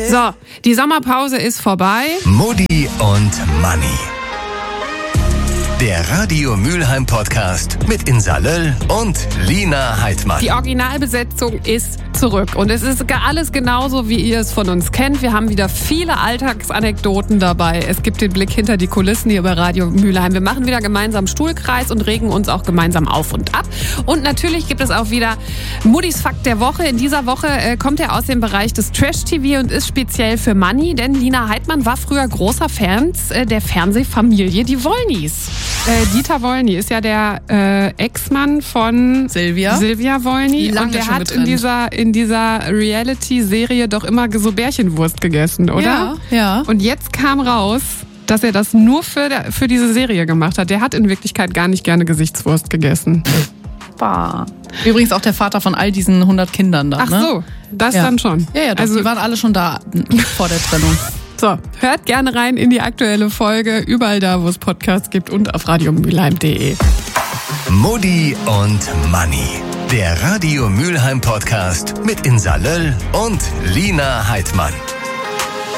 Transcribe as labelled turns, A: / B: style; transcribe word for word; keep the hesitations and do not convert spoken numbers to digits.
A: So, die Sommerpause ist vorbei.
B: Mutti und Manni. Der Radio Mülheim Podcast mit Insa Löll und Lina Heidmann.
A: Die Originalbesetzung ist zurück und es ist alles genauso, wie ihr es von uns kennt. Wir haben wieder viele Alltagsanekdoten dabei. Es gibt den Blick hinter die Kulissen hier bei Radio Mülheim. Wir machen wieder gemeinsam Stuhlkreis und regen uns auch gemeinsam auf und ab. Und natürlich gibt es auch wieder Muttis Fakt der Woche. In dieser Woche äh, kommt er aus dem Bereich des Trash-T V und ist speziell für Manni, denn Lina Heidmann war früher großer Fans äh, der Fernsehfamilie, die Wollnys. Äh, Dieter Wollny ist ja der äh, Ex-Mann von
C: Silvia,
A: Silvia Wollny und der hat in dieser, in dieser Reality-Serie doch immer so Bärchenwurst gegessen, oder?
C: Ja, ja.
A: Und jetzt kam raus, dass er das nur für, der, für diese Serie gemacht hat. Der hat in Wirklichkeit gar nicht gerne Gesichtswurst gegessen.
C: Bah. Übrigens auch der Vater von all diesen hundert Kindern da.
A: Ach
C: ne?
A: so, das
C: ja.
A: dann schon.
C: Ja, ja, doch,
A: also,
C: die waren alle schon da vor der Trennung.
A: So, hört gerne rein in die aktuelle Folge, überall da, wo es Podcasts gibt und auf radio mülheim punkt de.
B: Mutti und Manni. Der Radio Mülheim Podcast mit Insa Löll und Lina Heidmann.